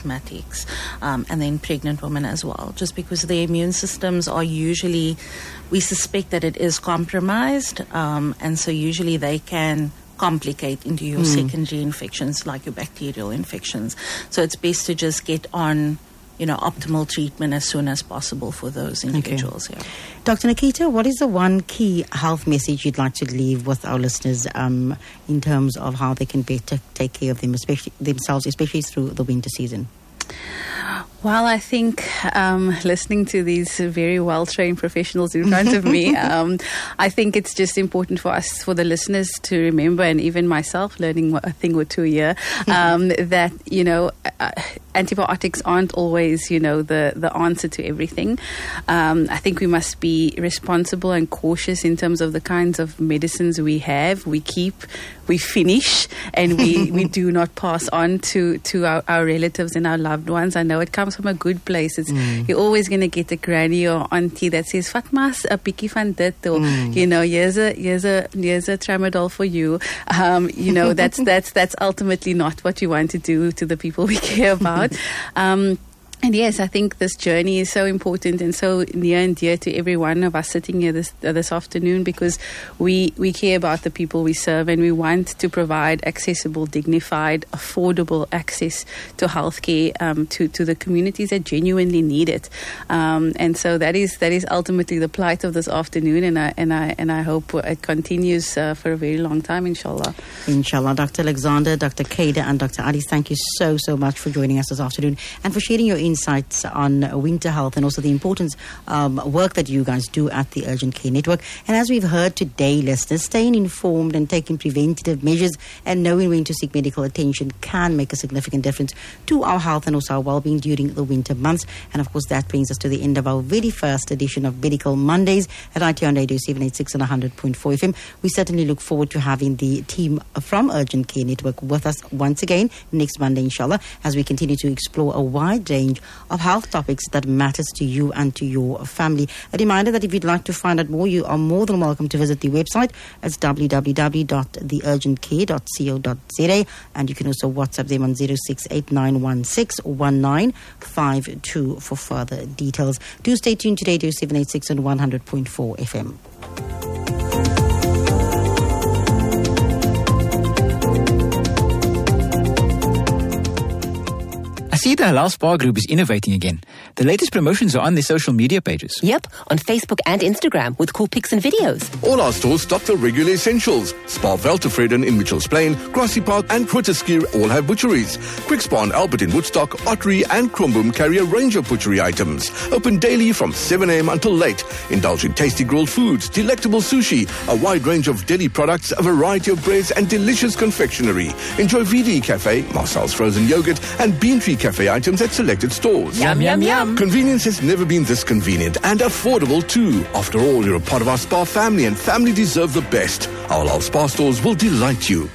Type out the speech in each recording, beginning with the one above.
asthmatics, and then pregnant women as well, just because their immune systems are usually, we suspect that it is compromised, and so usually they can complicate into your secondary infections, like your bacterial infections. So it's best to just get on optimal treatment as soon as possible for those individuals. Okay. Yeah. Dr. Nikita, what is the one key health message you'd like to leave with our listeners in terms of how they can better take care of themselves, especially through the winter season? Well, I think listening to these very well-trained professionals in front of me, I think it's just important for us, for the listeners, to remember, and even myself learning a thing or two here, that, antibiotics aren't always, the answer to everything. I think we must be responsible and cautious in terms of the kinds of medicines we have, we keep, we finish, and we do not pass on to our relatives and our loved ones. I know it comes from a good place. You're always going to get a granny or auntie that says, Fatma's a pikkie van dit, or here's a tramadol for you. That's ultimately not what you want to do to the people we care about. And yes, I think this journey is so important and so near and dear to every one of us sitting here this afternoon, because we care about the people we serve, and we want to provide accessible, dignified, affordable access to healthcare to the communities that genuinely need it. And so that is ultimately the plight of this afternoon, and I hope it continues for a very long time, inshallah. Inshallah. Dr. Alexander, Dr. Kader, and Dr. Adis, thank you so much for joining us this afternoon and for sharing your insights on winter health and also the important work that you guys do at the Urgent Care Network. And as we've heard today, listeners, staying informed and taking preventative measures and knowing when to seek medical attention can make a significant difference to our health and also our well-being during the winter months. And of course, that brings us to the end of our very first edition of Medical Mondays at ITR Radio 786 and 100.4 FM. We certainly look forward to having the team from Urgent Care Network with us once again next Monday, inshallah, as we continue to explore a wide range of health topics that matters to you and to your family. A reminder that if you'd like to find out more, you are more than welcome to visit the website. It's www.theurgentcare.co.za, and you can also WhatsApp them on 0689161952 for further details. Do stay tuned to Radio 786 and 100.4 FM. I see the Halal Spa Group is innovating again. The latest promotions are on their social media pages. Yep, on Facebook and Instagram with cool pics and videos. All our stores stock the regular essentials. Spa Veltevreden in Mitchells Plain, Grassy Park and Grooteskier all have butcheries. Quick Spa and Albert in Woodstock, Ottery and Kromboom carry a range of butchery items. Open daily from 7 a.m. until late. Indulge in tasty grilled foods, delectable sushi, a wide range of deli products, a variety of breads and delicious confectionery. Enjoy VD Cafe, Marcel's frozen yogurt and Bean Tree Cafe items at selected stores. Yum, yum, yum. Convenience has never been this convenient and affordable too. After all, you're a part of our spa family and family deserve the best. Our Halal Spa stores will delight you.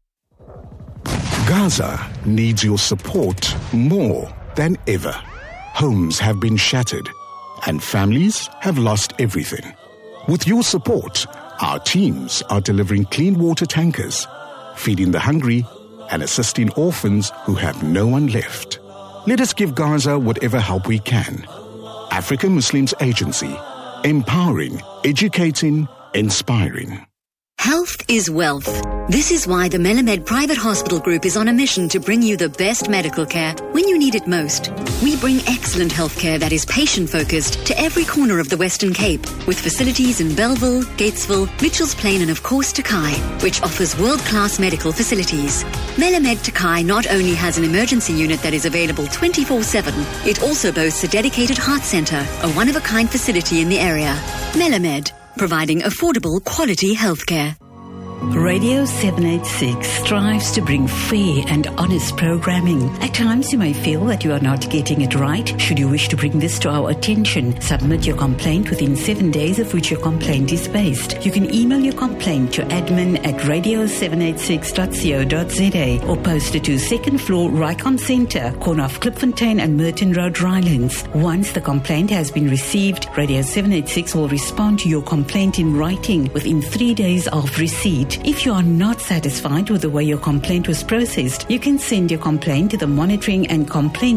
Gaza needs your support more than ever. Homes have been shattered and families have lost everything. With your support, our teams are delivering clean water tankers, feeding the hungry and assisting orphans who have no one left. Let us give Gaza whatever help we can. African Muslims Agency. Empowering, educating, inspiring. Health is wealth. This is why the Melamed Private Hospital Group is on a mission to bring you the best medical care when you need it most. We bring excellent health care that is patient-focused to every corner of the Western Cape, with facilities in Bellville, Gatesville, Mitchells Plain and of course Takai, which offers world-class medical facilities. Melamed Takai not only has an emergency unit that is available 24/7, it also boasts a dedicated heart centre, a one-of-a-kind facility in the area. Melamed, providing affordable, quality healthcare. Radio 786 strives to bring fair and honest programming. At times you may feel that you are not getting it right. Should you wish to bring this to our attention, submit your complaint within 7 days of which your complaint is based. You can email your complaint to admin@radio786.co.za or post it to 2nd floor Rycon Centre, corner of Klipfontein and Merton Road, Rylands. Once the complaint has been received, Radio 786 will respond to your complaint in writing within 3 days of receipt. If you are not satisfied with the way your complaint was processed, you can send your complaint to the Monitoring and Complaint